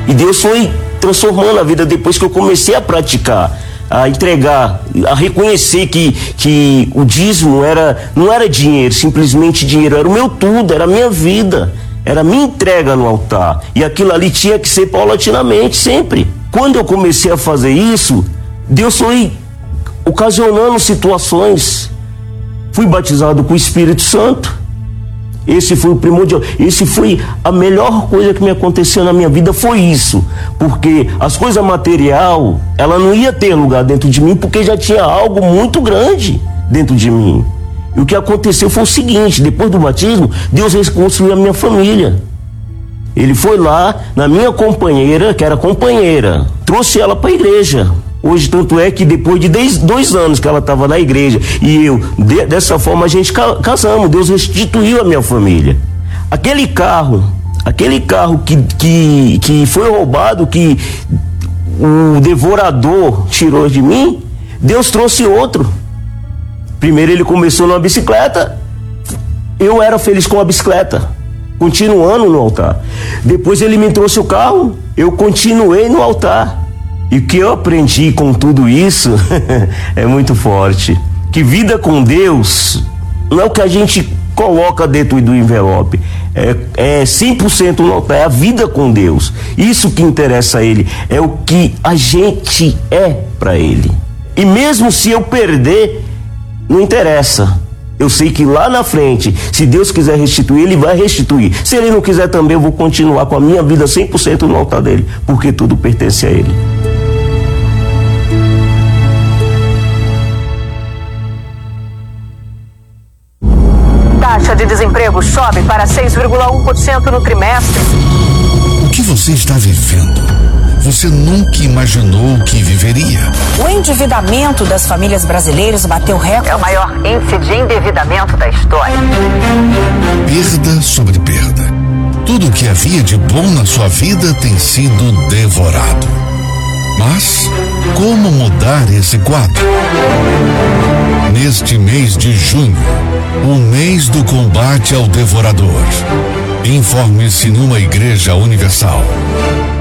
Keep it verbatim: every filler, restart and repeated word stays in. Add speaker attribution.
Speaker 1: E Deus foi transformando a vida depois que eu comecei a praticar, a entregar, a reconhecer que, que o dízimo era, não era dinheiro, simplesmente dinheiro, era o meu tudo, era a minha vida, era a minha entrega no altar. E aquilo ali tinha que ser paulatinamente, sempre. Quando eu comecei a fazer isso, Deus foi ocasionando situações. Fui batizado com o Espírito Santo. Esse foi o primordial, esse foi a melhor coisa que me aconteceu na minha vida, foi isso, porque as coisas material, ela não ia ter lugar dentro de mim, porque já tinha algo muito grande dentro de mim. E o que aconteceu foi o seguinte: depois do batismo, Deus reconstruiu a minha família. Ele foi lá na minha companheira, que era companheira, trouxe ela para a igreja. Hoje, tanto é que depois de dez, dois anos que ela estava na igreja e eu, de, dessa forma, a gente ca, casamos. Deus restituiu a minha família. Aquele carro, aquele carro que, que, que foi roubado, que o devorador tirou de mim, Deus trouxe outro. Primeiro ele começou numa bicicleta, eu era feliz com a bicicleta, continuando no altar. Depois ele me trouxe o carro, eu continuei no altar. E o que eu aprendi com tudo isso é muito forte. Que vida com Deus não é o que a gente coloca dentro do envelope. É, é cem por cento no altar, é a vida com Deus. Isso que interessa a Ele, é o que a gente é para Ele. E mesmo se eu perder, não interessa. Eu sei que lá na frente, se Deus quiser restituir, Ele vai restituir. Se Ele não quiser também, eu vou continuar com a minha vida cem por cento no altar dele, porque tudo pertence a Ele.
Speaker 2: Taxa de desemprego sobe para seis vírgula um por cento no trimestre.
Speaker 3: O que você está vivendo? Você nunca imaginou que viveria.
Speaker 4: O endividamento das famílias brasileiras bateu recorde.
Speaker 2: É o maior índice de endividamento da história.
Speaker 3: Perda sobre perda. Tudo o que havia de bom na sua vida tem sido devorado. Mas como mudar esse quadro? Neste mês de junho, o mês do combate ao devorador. Informe-se numa igreja universal.